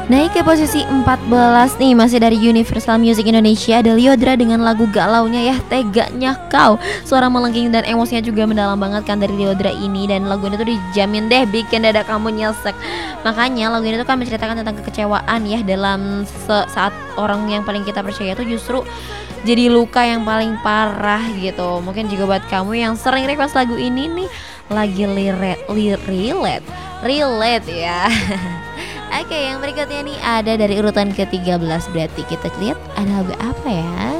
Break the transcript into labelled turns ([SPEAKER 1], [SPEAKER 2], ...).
[SPEAKER 1] Naik ke posisi 14 nih, masih dari Universal Music Indonesia, ada Lyodra dengan lagu galaunya ya, Teganya Kau. Suara melengking dan emosinya juga mendalam banget kan dari Lyodra ini, dan lagu ini tuh dijamin deh bikin dada kamu nyesek. Makanya lagu ini tuh kan menceritakan tentang kekecewaan ya, dalam saat orang yang paling kita percaya itu justru jadi luka yang paling parah gitu. Mungkin juga buat kamu yang sering request lagu ini nih, lagi relate ya. Oke, yang berikutnya nih ada dari urutan ke-13, berarti kita lihat ada lagu apa ya?